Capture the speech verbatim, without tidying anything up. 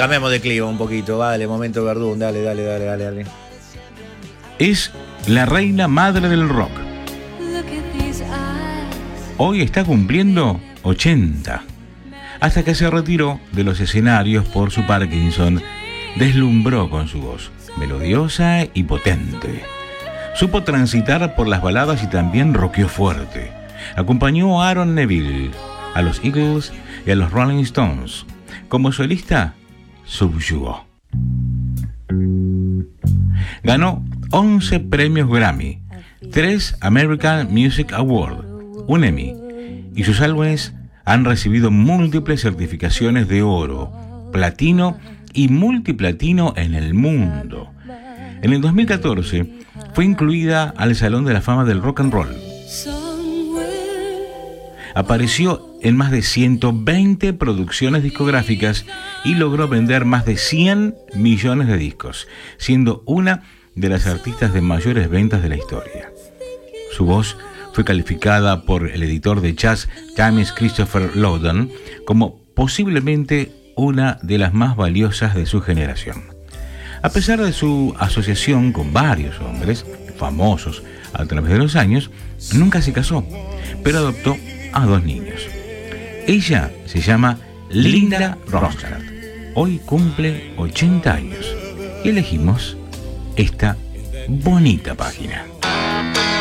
cambiamos de clima un poquito. Vale, momento Verdún, dale, dale, dale, dale, dale. Es la reina madre del rock. Hoy está cumpliendo ochenta. Hasta que se retiró de los escenarios por su Parkinson, deslumbró con su voz, melodiosa y potente. Supo transitar por las baladas y también rockeó fuerte. Acompañó a Aaron Neville, a los Eagles y a los Rolling Stones. Como solista, subyugó. Ganó once premios Grammy, tres American Music Awards, un Emmy, y sus álbumes han recibido múltiples certificaciones de oro, platino y multiplatino en el mundo. En el dos mil catorce fue incluida al Salón de la Fama del Rock and Roll. Apareció en más de ciento veinte producciones discográficas y logró vender más de cien millones de discos, siendo una de las artistas de mayores ventas de la historia. Su voz fue calificada por el editor de jazz James Christopher Loudon como posiblemente una de las más valiosas de su generación. A pesar de su asociación con varios hombres famosos a través de los años, nunca se casó, pero adoptó a dos niños. Ella se llama Linda Ronstadt. Hoy cumple ochenta años y elegimos esta bonita página.